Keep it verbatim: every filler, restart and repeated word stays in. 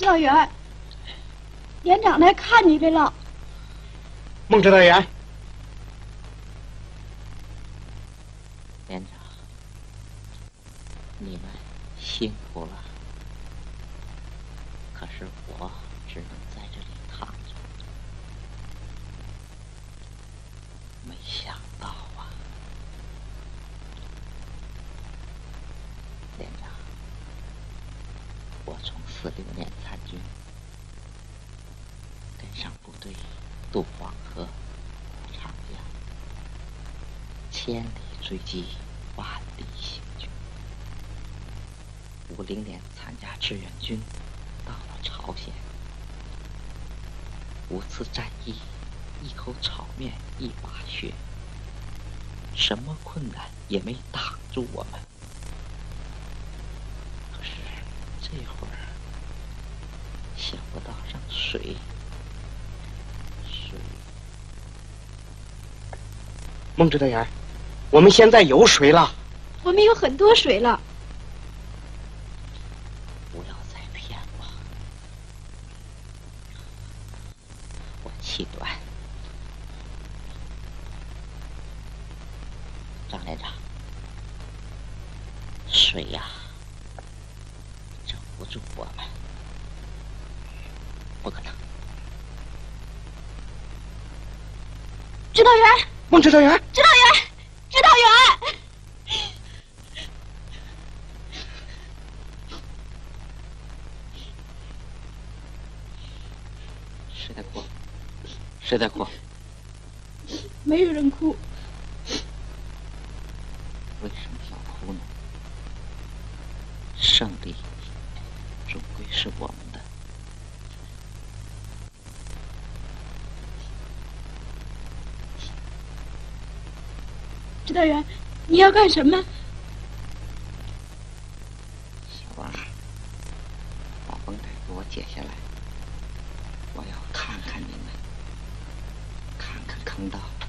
指导员，连长来看你来了。 孟指导员， 连长，你们辛苦了。可是我只能在这里躺着。没想到啊，连长，我从四六年参军，跟上部队渡黄河、过长江，千里追击，万里行军。五零年参加志愿军，到了朝鲜，五次战役，一口炒面一把血，什么困难也没挡住我们。可是这会儿想不到让水水孟指导员，我们现在有水了。 我们有很多水了。 不要再骗我，我气短。张连长，水呀，整不住我们，不可能。 指导员， 孟指导员， 指导员，指导员。 谁在哭？谁在哭？ 没有人哭。 为什么要哭呢？胜利终归是我们的。 指导员，你要干什么？ 小王，把绷带给我解下来，我要看看你们，看看坑道。